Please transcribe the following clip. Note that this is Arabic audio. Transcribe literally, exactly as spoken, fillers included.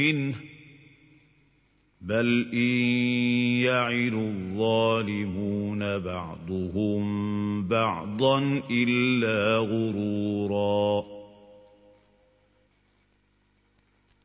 مِّنْهُ ۚ بَلْ إِن يَعِدُ الظَّالِمُونَ بَعْضُهُم بَعْضًا إِلَّا غُرُورًا